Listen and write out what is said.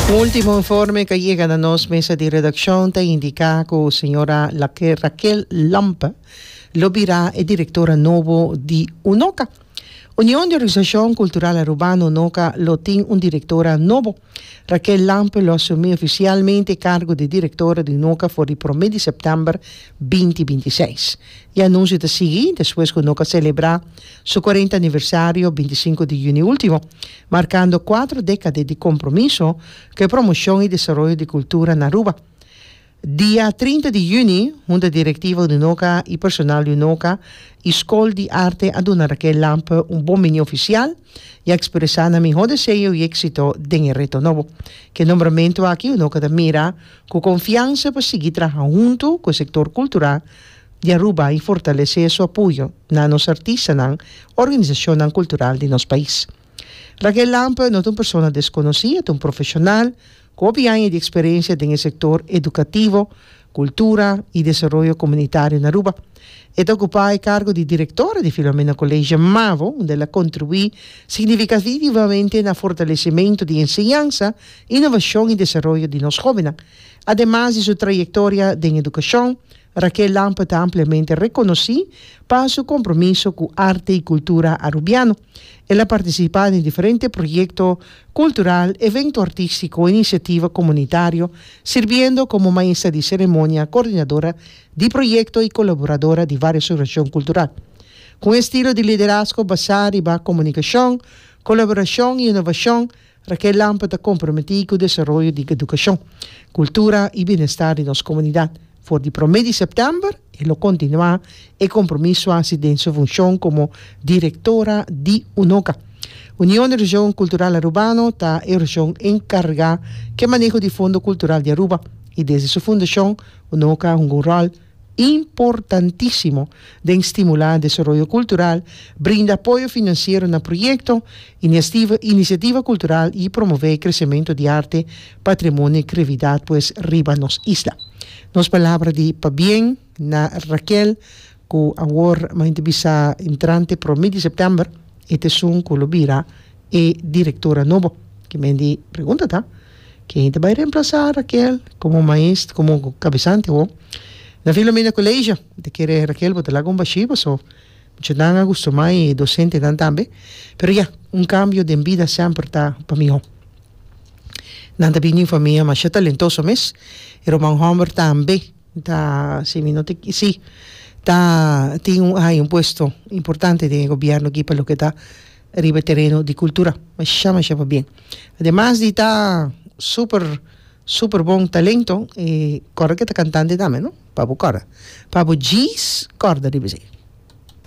O último informe que llega a nos mesa de redacción te indica que la señora Raquel Lampe Lobirá es directora nuevo de UNOCA. Unión de Organización Cultural Urbana UNOCA lo tiene un directora nuevo. Raquel Lampe lo asumió oficialmente cargo de directora de UNOCA por el promedio de septiembre 2026. Y anuncio de seguir después que UNOCA celebra su 40 aniversario 25 de junio último, marcando 4 décadas de compromiso que promoción y desarrollo de cultura en Aruba. Día 30 de junio, Junta Directiva de UNOCA y personal de UNOCA, Escola de Arte a donar Raquel Lampe un buen menú oficial y expresar mi mejor deseo y éxito en el reto nuevo. Que nombramiento aquí UNOCA de mira con confianza para seguir trabajando junto con el sector cultural de Aruba y fortalecer su apoyo a los artistas y organización cultural de nuestro país. Raquel Lampe no es una persona desconocida, es un profesional con años de experiencia en el sector educativo, cultura y desarrollo comunitario en Aruba. Esta ocupa el cargo de directora de Filomena Colegio Mavo, donde la contribuye significativamente en el fortalecimiento de enseñanza, innovación y desarrollo de los jóvenes. Además de su trayectoria en educación, Raquel Lampe está ampliamente reconocida para su compromiso con arte y cultura arubiano. Él ha participado en diferentes proyectos culturales, eventos artísticos, iniciativas comunitarias, sirviendo como maestra de ceremonia, coordinadora de proyectos y colaboradora de varias organizaciones culturales. Con estilo de liderazgo basado en la comunicación, colaboración y innovación, Raquel Lampe está comprometida con el desarrollo de educación, cultura y bienestar de las comunidades. Por el promedio de septiembre, y lo continúa el compromiso a en su función como directora de UNOCA. Unión de Región Cultural Arubano está la región encargada que maneja el Fondo Cultural de Aruba y desde su fundación, UNOCA juega un rol importantísimo de estimular el desarrollo cultural, brinda apoyo financiero en proyectos, iniciativa cultural y promover el crecimiento de arte, patrimonio y creatividad pues arriba nos isla. Nos palabras de pa bien na Raquel que ahora me entrevista entrante promedio de septiembre este es un colobira y directora nuevo que me di pregunta ta que gente va a reemplazar a Raquel como maestra como cabezante o na Filomena Colegio de que Raquel botar la gomba chiva so mucho dan a gusto más y docente dan también pero ya un cambio de vida siempre está para mí. Nanda bini familia más talentoso mes. Roman Homer también está sí tiene un puesto importante de gobierno aquí para lo que está arriba terreno de cultura. Mas llama bien. Además de estar super buen talento, corre que está cantante también, ¿no? Pabo corda. Pabo Gis corda de